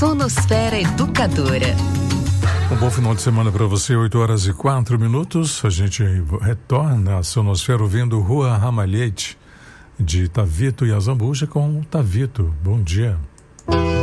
Tonosfera Educadora. Um bom final de semana para você, 8h04. A gente retorna a Sonosfera ouvindo Rua Ramalhete, de Tavito e Azambuja com Tavito. Bom dia.